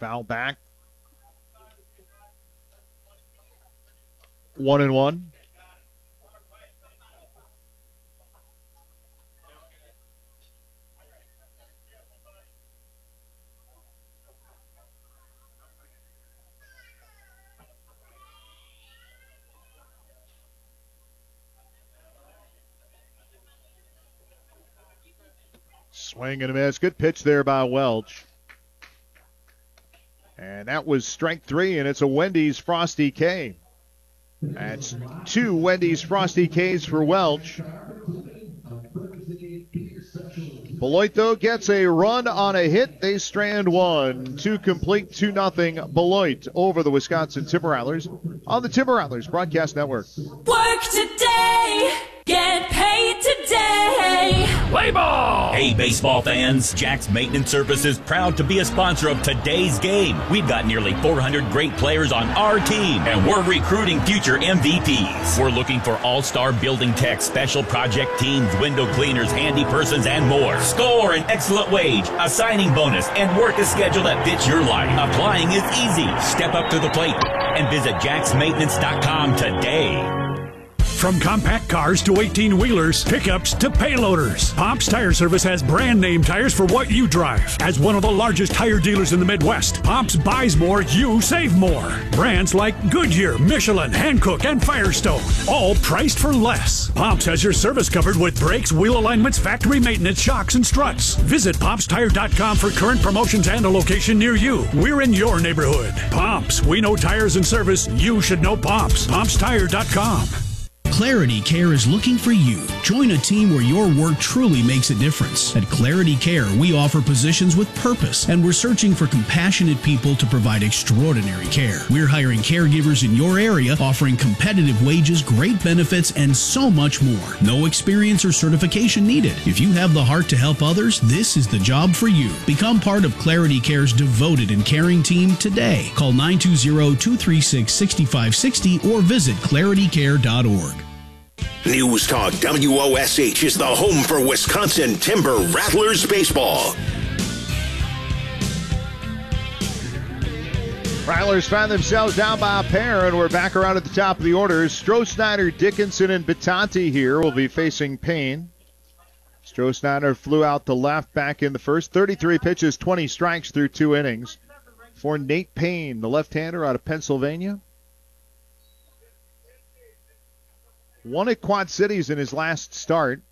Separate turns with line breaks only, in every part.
Foul back. 1-1. Swing and a miss. Good pitch there by Welch. And that was strike 3, and it's a Wendy's Frosty K. That's 2 Wendy's Frosty Ks for Welch. Beloit, though, gets a run on a hit. They strand 1. 2 complete, 2-0 Beloit over the Wisconsin Timber Rattlers on the Timber Rattlers Broadcast Network.
Work today, get paid today.
Play ball!
Hey, baseball fans, Jack's Maintenance Service is proud to be a sponsor of today's game. We've got nearly 400 great players on our team, and we're recruiting future MVPs. We're looking for all-star building techs, special project teams, window cleaners, handy persons, and more. Score an excellent wage, a signing bonus, and work a schedule that fits your life. Applying is easy. Step up to the plate and visit jacksmaintenance.com today.
From compact cars to 18-wheelers, pickups to payloaders, Pops Tire Service has brand name tires for what you drive. As one of the largest tire dealers in the Midwest, Pops buys more, you save more. Brands like Goodyear, Michelin, Hankook, and Firestone, all priced for less. Pops has your service covered with brakes, wheel alignments, factory maintenance, shocks, and struts. Visit PopsTire.com for current promotions and a location near you. We're in your neighborhood. Pops, we know tires and service. You should know Pops. PopsTire.com.
Clarity Care is looking for you. Join a team where your work truly makes a difference. At Clarity Care, we offer positions with purpose, and we're searching for compassionate people to provide extraordinary care. We're hiring caregivers in your area, offering competitive wages, great benefits, and so much more. No experience or certification needed. If you have the heart to help others, this is the job for you. Become part of Clarity Care's devoted and caring team today. Call 920-236-6560 or visit claritycare.org.
News Talk WOSH is the home for Wisconsin Timber Rattlers baseball.
Rattlers find themselves down by a pair, and we're back around at the top of the orders. Stroh-Snyder, Dickinson, and Battanti here will be facing Payne. Stroh-Snyder flew out the left back in the first. 33 pitches, 20 strikes through 2 innings. For Nate Payne, the left-hander out of Pennsylvania. Won at Quad Cities in his last start.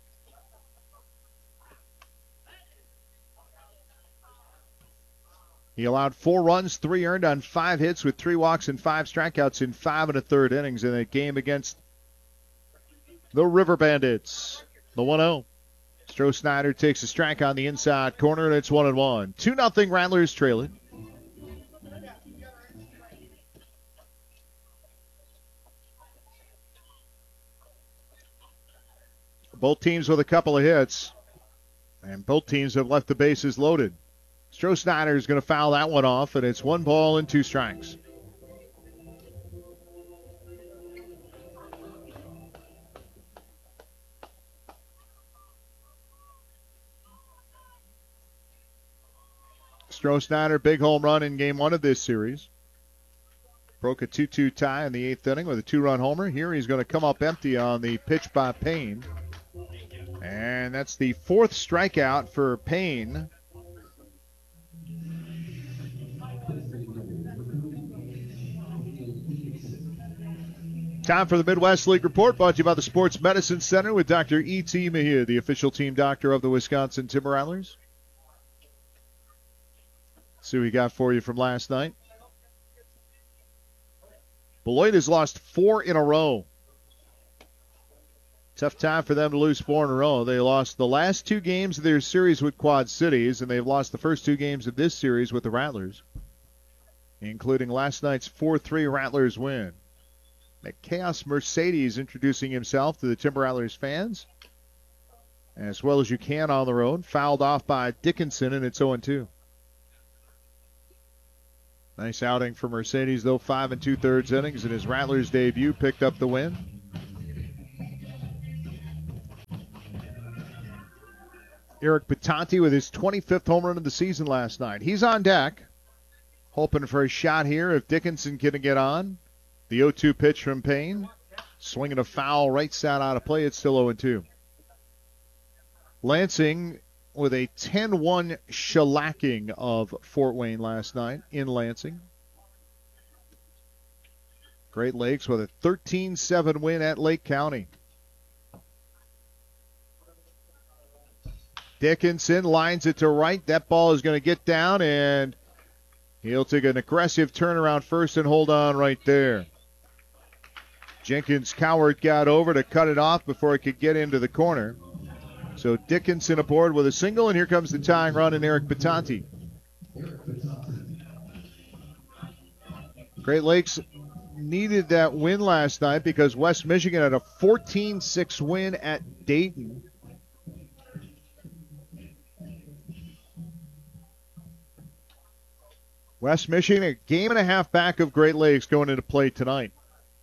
He allowed 4 runs, 3 earned on 5 hits with 3 walks and 5 strikeouts in 5 1/3 innings in that game against the River Bandits. The 1-0. Stroh-Snyder takes a strike on the inside corner, and it's 1-1. 2-0 Rattlers trail it. Both teams with a couple of hits, and both teams have left the bases loaded. Stroh-Snyder is going to foul that one off, and it's 1 ball and 2 strikes. Stroh-Snyder, big home run in game 1 of this series. Broke a 2-2 tie in the 8th inning with a 2-run homer. Here he's going to come up empty on the pitch by Payne. And that's the 4th strikeout for Payne. Time for the Midwest League Report, brought to you by the Sports Medicine Center with Dr. E.T. Mejia, the official team doctor of the Wisconsin Timber Rattlers. See what we got for you from last night. Beloit has lost 4 in a row. Tough time for them to lose 4 in a row. They lost the last 2 games of their series with Quad Cities, and they've lost the first 2 games of this series with the Rattlers, including last night's 4-3 Rattlers win. Chaos Mercedes introducing himself to the Timber Rattlers fans as well as you can on the road. Fouled off by Dickinson, and it's 0-2. Nice outing for Mercedes, though. 5 2/3 innings in his Rattlers debut, picked up the win. Eric Battanti with his 25th home run of the season last night. He's on deck. Hoping for a shot here if Dickinson can get on. The 0-2 pitch from Payne. Swinging a foul right side out of play. It's still 0-2. Lansing with a 10-1 shellacking of Fort Wayne last night in Lansing. Great Lakes with a 13-7 win at Lake County. Dickinson lines it to right. That ball is going to get down, and he'll take an aggressive turnaround first and hold on right there. Jenkins Coward got over to cut it off before it could get into the corner. So Dickinson aboard with a single, and here comes the tying run in Eric Batanti. Great Lakes needed that win last night because West Michigan had a 14-6 win at Dayton. West Michigan a game and a half back of Great Lakes going into play tonight.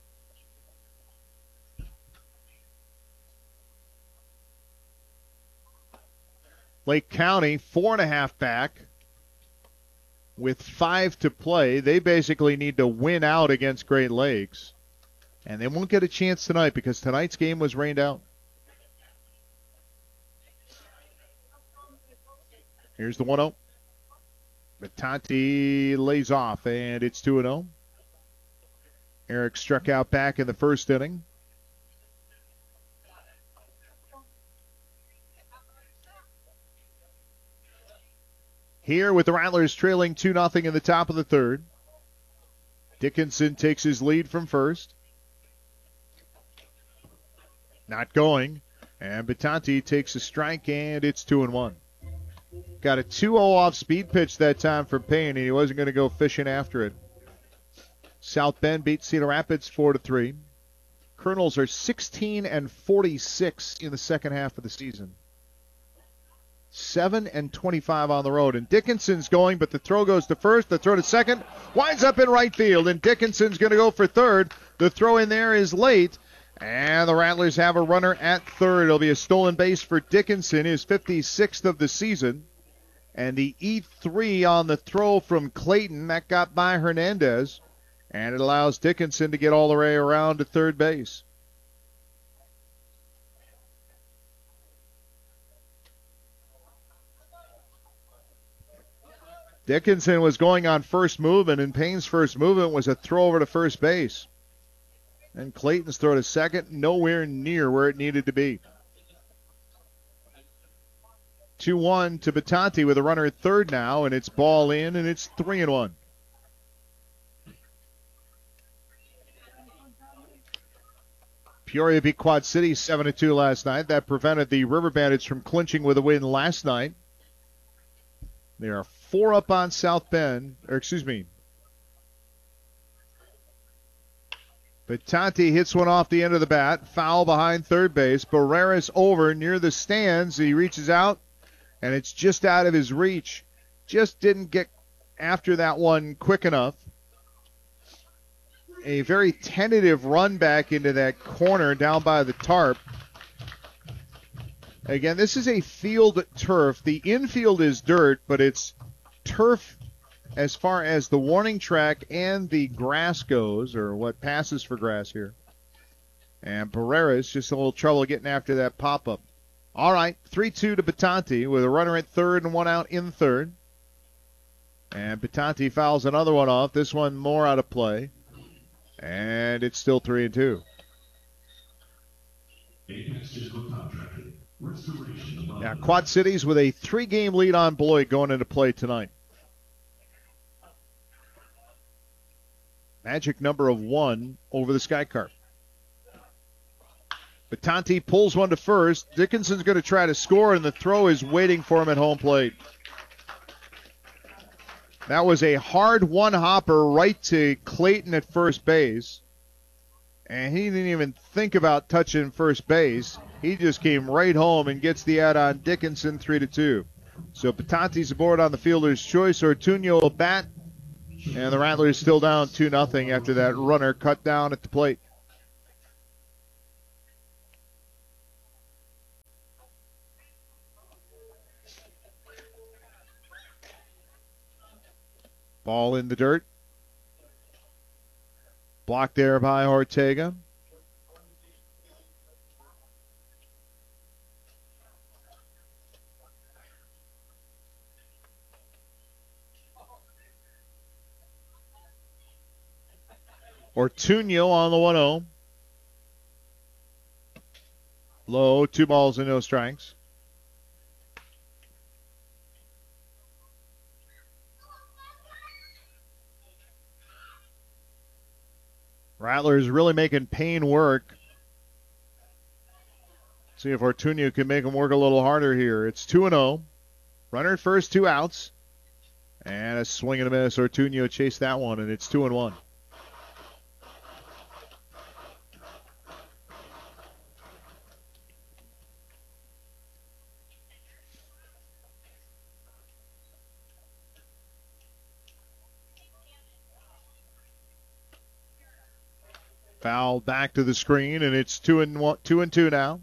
Lake County 4.5 back with 5 to play. They basically need to win out against Great Lakes. And they won't get a chance tonight because tonight's game was rained out. Here's the 1-0. Batanti lays off, and it's 2-0. Eric struck out back in the first inning. Here with the Rattlers trailing 2-0 in the top of the third. Dickinson takes his lead from first. Not going. And Batanti takes a strike, and it's 2-1. Got a 2-0 off speed pitch that time from Payne, and he wasn't going to go fishing after it. South Bend beat Cedar Rapids 4-3. Colonels are 16-46 in the second half of the season. 7-25 on the road. And Dickinson's going, but the throw goes to first. The throw to second winds up in right field, and Dickinson's going to go for third. The throw in there is late, and the Rattlers have a runner at third. It'll be a stolen base for Dickinson, his 56th of the season. And the E3 on the throw from Clayton, that got by Hernandez, and it allows Dickinson to get all the way around to third base. Dickinson was going on first movement, and Payne's first movement was a throw over to first base. And Clayton's throw to second, nowhere near where it needed to be. 2-1 to Batanti with a runner at third now, and it's ball in, and it's 3-1. Peoria beat Quad City 7-2 last night. That prevented the River Bandits from clinching with a win last night. They are 4 up on South Bend, Batanti hits one off the end of the bat, foul behind third base. Barreras over near the stands. He reaches out, and it's just out of his reach. Just didn't get after that one quick enough. A very tentative run back into that corner down by the tarp. Again, this is a field turf. The infield is dirt, but it's turf as far as the warning track and the grass goes, or what passes for grass here. And Barreras just a little trouble getting after that pop-up. All right, 3-2 to Batanti with a runner at third and one out in third. And Batanti fouls another one off. This one more out of play. And it's still 3-2. Now, Quad Cities with a 3-game lead on Beloit going into play tonight. Magic number of 1 over the Sky Carp. Batanti pulls one to first. Dickinson's going to try to score, and the throw is waiting for him at home plate. That was a hard one-hopper right to Clayton at first base. And he didn't even think about touching first base. He just came right home and gets the out on Dickinson, 3-2. So Batanti's aboard on the fielder's choice. Ortuño will bat. And the Rattlers still down 2-0 after that runner cut down at the plate. Ball in the dirt. Blocked there by Ortega. Ortuño on the 1-0. Low, 2 balls and no strikes. Rattlers really making Payne work. See if Ortuño can make him work a little harder here. It's 2-0. Runner at first, 2 outs. And a swing and a miss. Ortuño chased that one, and it's 2-1. Foul back to the screen, and it's 2-2 now.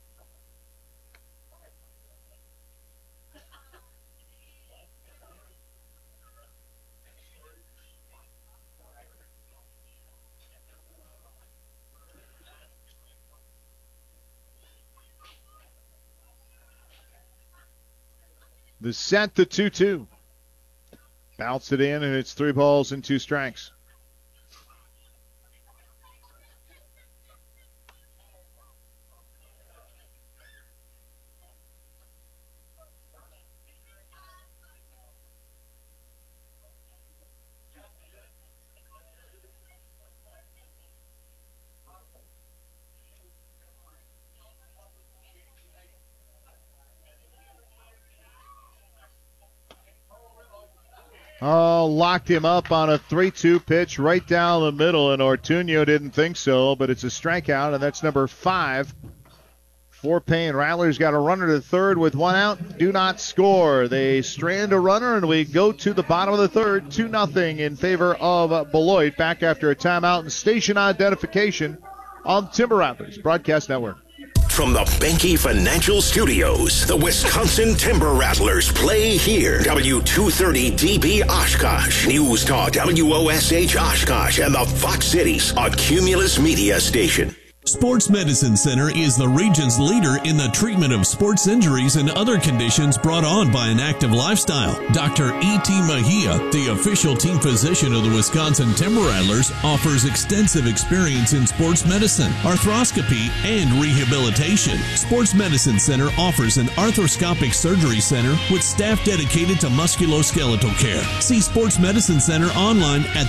The set to 2-2. Bounce it in, and it's 3 balls and 2 strikes. Oh, locked him up on a 3-2 pitch right down the middle, and Ortuño didn't think so, but it's a strikeout, and that's number 5 for Payne. Rattlers got a runner to third with 1 out. Do not score. They strand a runner, and we go to the bottom of the third, 2-0 in favor of Beloit. Back after a timeout and station identification on Timber Rattlers Broadcast Network.
From the Benke Financial Studios, the Wisconsin Timber Rattlers play here. W230DB Oshkosh, News Talk WOSH Oshkosh, and the Fox Cities, a Cumulus Media station.
Sports Medicine Center is the region's leader in the treatment of sports injuries and other conditions brought on by an active lifestyle. Dr. E.T. Mejia, the official team physician of the Wisconsin Timber Rattlers, offers extensive experience in sports medicine, arthroscopy, and rehabilitation. Sports Medicine Center offers an arthroscopic surgery center with staff dedicated to musculoskeletal care. See Sports Medicine Center online at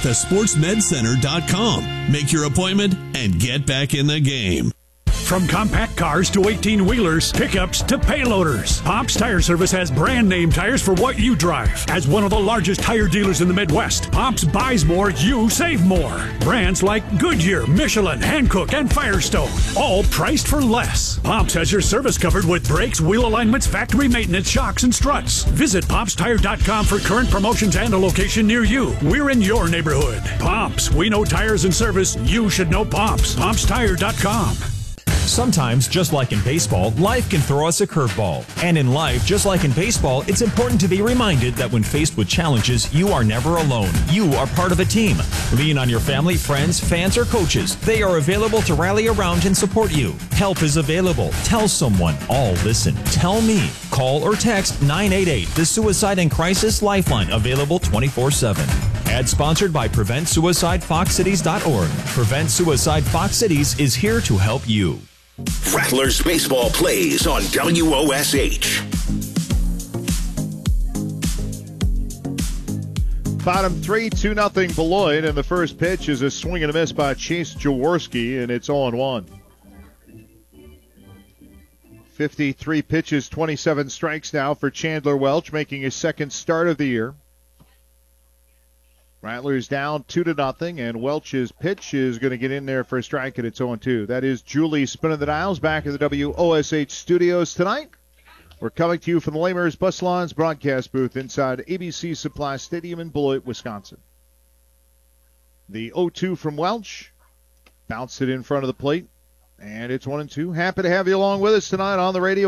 thesportsmedcenter.com. Make your appointment and get back in the game.
From compact cars to 18-wheelers, pickups to payloaders, Pops Tire Service has brand name tires for what you drive. As one of the largest tire dealers in the Midwest, Pops buys more, you save more. Brands like Goodyear, Michelin, Hankook, and Firestone, all priced for less. Pops has your service covered with brakes, wheel alignments, factory maintenance, shocks, and struts. Visit PopsTire.com for current promotions and a location near you. We're in your neighborhood. Pops, we know tires and service. You should know Pops. PopsTire.com.
Sometimes, just like in baseball, life can throw us a curveball. And in life, just like in baseball, it's important to be reminded that when faced with challenges, you are never alone. You are part of a team. Lean on your family, friends, fans, or coaches. They are available to rally around and support you. Help is available. Tell someone. All listen. Tell me. Call or text 988, the Suicide and Crisis Lifeline, available 24/7. Ad sponsored by PreventSuicideFoxCities.org. Prevent Suicide Fox Cities is here to help you.
Rattlers baseball plays on WOSH.
Bottom 3, 2-0 Beloit, and the first pitch is a swing and a miss by Chase Jaworski, and it's 0-1. 53 pitches, 27 strikes now for Chandler Welch, making his second start of the year. Rattlers down 2-0, and Welch's pitch is going to get in there for a strike, and it's 0-2. That is Julie spinning the dials back at the WOSH studios tonight. We're coming to you from the Lamers Bus Lawns broadcast booth inside ABC Supply Stadium in Beloit, Wisconsin. The 0-2 from Welch. Bounced it in front of the plate, and it's 1-2. Happy to have you along with us tonight on the radio.